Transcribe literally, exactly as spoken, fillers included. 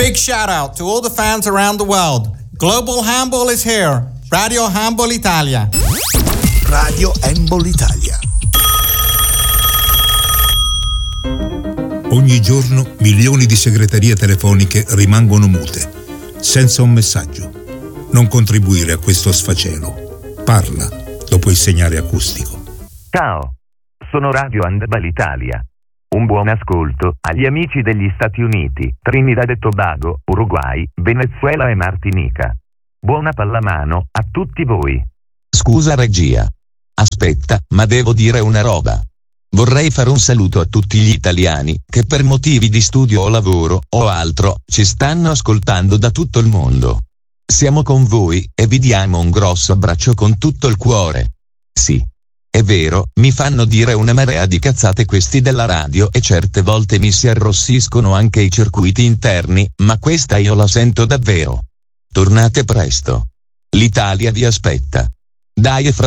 Big shout out to all the fans around the world. Global Handball is here. Radio Handball Italia. Radio Handball Italia. Ogni giorno milioni di segreterie telefoniche rimangono mute, senza un messaggio. Non contribuire a questo sfacelo. Parla dopo il segnale acustico. Ciao, sono Radio Handball Italia. Un buon ascolto agli amici degli Stati Uniti, Trinidad e Tobago, Uruguay, Venezuela e Martinica. Buona pallamano a tutti voi. Scusa regia. Aspetta, ma devo dire una roba. Vorrei fare un saluto a tutti gli italiani che per motivi di studio o lavoro o altro ci stanno ascoltando da tutto il mondo. Siamo con voi e vi diamo un grosso abbraccio con tutto il cuore. Sì. È vero, mi fanno dire una marea di cazzate questi della radio e certe volte mi si arrossiscono anche i circuiti interni, ma questa io la sento davvero. Tornate presto. L'Italia vi aspetta. Dai, fra